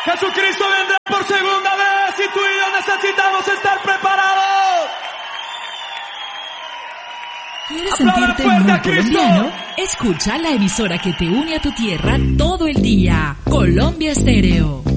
Jesucristo vendrá por segunda vez y tú y yo necesitamos estar preparados. ¿Quieres sentirte muy colombiano? Escucha la emisora que te une a tu tierra todo el día. Colombia Estéreo.